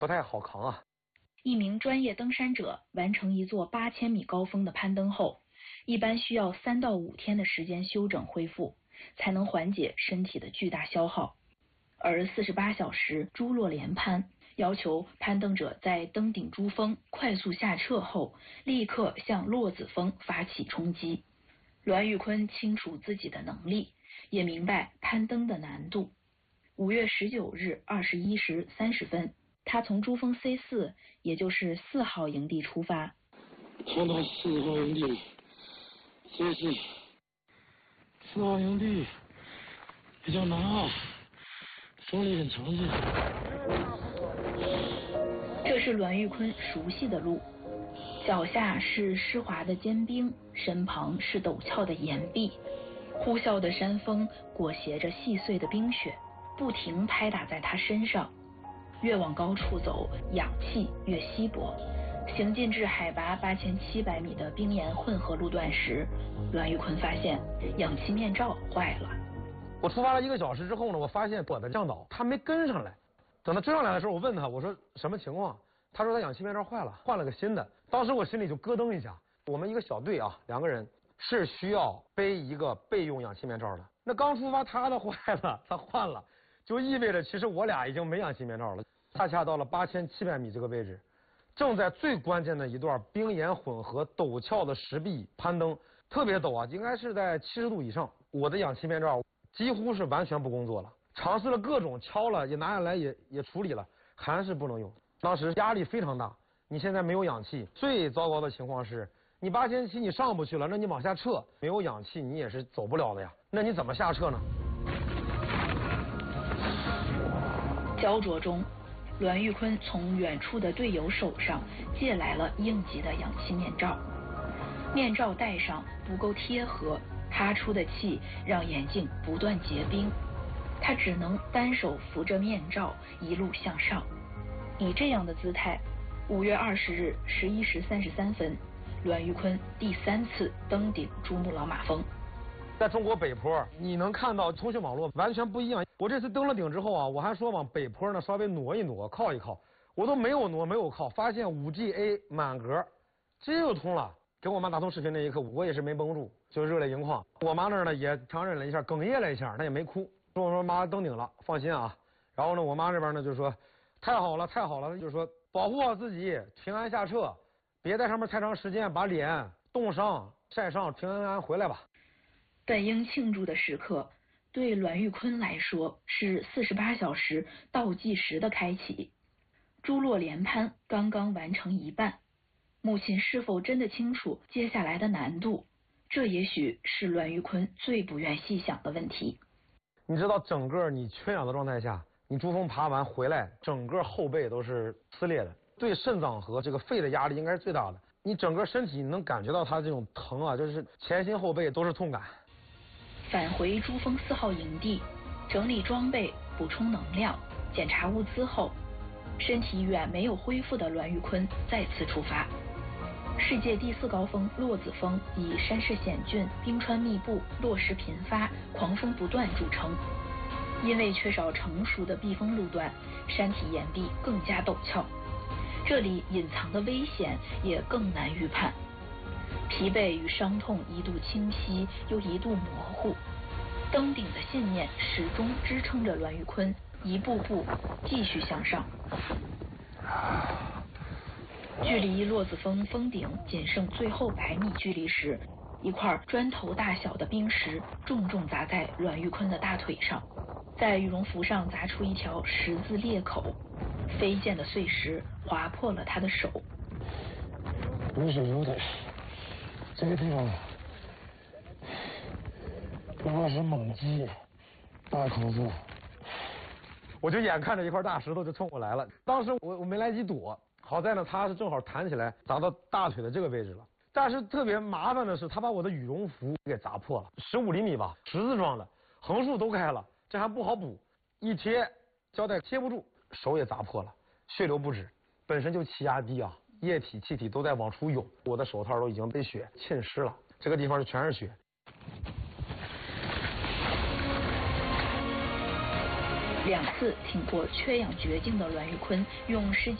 不太好扛啊。 一名专业登山者完成一座8000米高峰的攀登后，一般需要3到5天的时间休整恢复，才能缓解身体的巨大消耗。而48小时珠落连攀要求攀登者在登顶珠峰快速下撤后，立刻向落子峰发起冲击。栾玉坤清楚自己的能力，也明白攀登的难度。5月19日21时30分，他从珠峰 C4， 也就是4号营地出发。 看到4号营地 C4， 4号营地比较难啊，风力很强劲。 这是栾玉坤熟悉的路，脚下是湿滑的坚冰，身旁是陡峭的岩壁，呼啸的山风裹挟着细碎的冰雪，不停拍打在他身上。越往高处走，氧气越稀薄。行进至海拔8700米的冰岩混合路段时，栾玉坤发现氧气面罩坏了。 我出发了1个小时之后呢，我发现我的向导他没跟上来。等他追上来的时候，我问他，我说什么情况？他说他氧气面罩坏了，换了个新的。当时我心里就咯噔一下。我们一个小队啊，2个人是需要背一个备用氧气面罩的。那刚出发他的坏了，他换了，就意味着其实我俩已经没氧气面罩了。恰恰到了8700米这个位置，正在最关键的一段冰岩混合陡峭的石壁攀登，特别陡啊，应该是在70度以上。我的氧气面罩几乎是完全不工作了，尝试了各种敲了，也拿下来也处理了，还是不能用。当时压力非常大，你现在没有氧气，最糟糕的情况是你8700你上不去了，那你往下撤，没有氧气你也是走不了的呀，那你怎么下撤呢？ 焦灼中，栾玉坤从远处的队友手上借来了应急的氧气面罩，面罩戴上不够贴合，哈出的气让眼镜不断结冰，他只能单手扶着面罩一路向上。以这样的姿态，5月20日11时33分，栾玉坤第3次登顶珠穆朗玛峰。 在中国北坡，你能看到通讯网络完全不一样。我这次登了顶之后啊，我还说往北坡呢稍微挪一挪，靠一靠，我都没有挪，没有靠，发现5G A 满格，这就通了。给我妈打通视频那一刻，我也是没绷住，就热泪盈眶。我妈那儿呢也强忍了一下，哽咽了一下，她也没哭。我说妈登顶了，放心啊。然后呢，我妈这边呢就说太好了，太好了，就是说保护好自己，平安下撤，别在上面太长时间，把脸冻伤、晒伤，平安回来吧。 本应庆祝的时刻，对栾玉坤来说是48小时倒计时的开启。珠落连攀刚刚完成一半，母亲是否真的清楚接下来的难度？这也许是栾玉坤最不愿细想的问题。 你知道，整个你缺氧的状态下，你珠峰爬完回来，整个后背都是撕裂的，对肾脏和这个肺的压力应该是最大的。你整个身体能感觉到它这种疼啊，就是前心后背都是痛感。 返回珠峰4号营地，整理装备，补充能量，检查物资后，身体远没有恢复的栾玉坤再次出发。世界第4高峰落子峰以山势险峻、冰川密布、落石频发、狂风不断著称。因为缺少成熟的避风路段，山体岩壁更加陡峭，这里隐藏的危险也更难预判。疲惫与伤痛一度清晰，又一度模糊。登顶的信念始终支撑着栾玉坤一步步继续向上。距离落子峰峰顶仅剩最后100米距离时，一块砖头大小的冰石重重砸在栾玉坤的大腿上，在羽绒服上砸出一条十字裂口，飞溅的碎石划破了他的手。 流水有腿，这个地方不过是猛击，大口子。 我就眼看着一块大石头就冲我来了，当时我没来及躲，好在呢它是正好弹起来砸到大腿的这个位置了。但是特别麻烦的是，他把我的羽绒服给砸破了，15厘米吧，十字状的，横竖都开了，这还不好补，一贴胶带贴不住，手也砸破了，血流不止。本身就气压低啊，液体气体都在往出涌，我的手套都已经被血浸湿了，这个地方就全是血。 2次挺过缺氧绝境的栾玉坤用